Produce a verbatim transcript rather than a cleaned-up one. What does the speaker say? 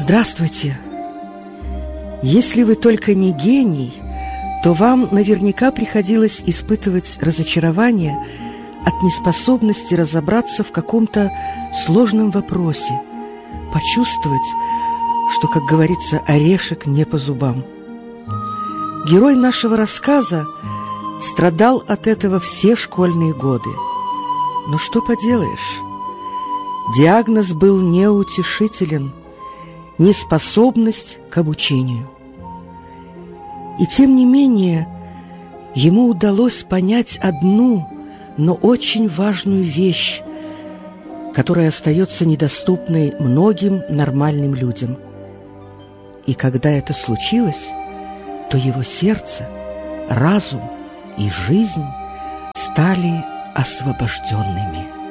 Здравствуйте! Если вы только не гений, то вам наверняка приходилось испытывать разочарование от неспособности разобраться в каком-то сложном вопросе, почувствовать, что, как говорится, орешек не по зубам. Герой нашего рассказа страдал от этого все школьные годы. Но что поделаешь? Диагноз был неутешителен – неспособность к обучению. И тем не менее ему удалось понять одну, но очень важную вещь, которая остается недоступной многим нормальным людям. И когда это случилось, то его сердце, разум и жизнь стали освобожденными.